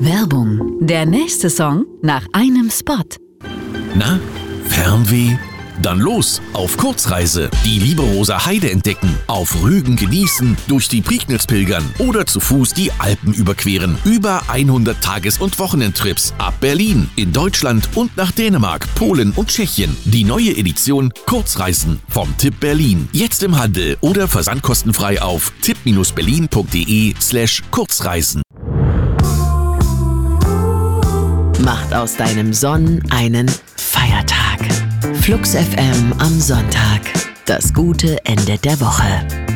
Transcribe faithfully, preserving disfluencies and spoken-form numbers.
Werbung. Der nächste Song nach einem Spot. Na, Fernweh? Dann los auf Kurzreise. Die Lieberoser Heide entdecken, auf Rügen genießen, durch die Prignitz pilgern oder zu Fuß die Alpen überqueren. Über hundert Tages- und Wochenendtrips ab Berlin, in Deutschland und nach Dänemark, Polen und Tschechien. Die neue Edition Kurzreisen vom Tipp Berlin. Jetzt im Handel oder versandkostenfrei auf tipp berlin punkt de slash Kurzreisen. Macht aus deinem Sonn einen Feiertag. Flux F M am Sonntag. Das gute Ende der Woche.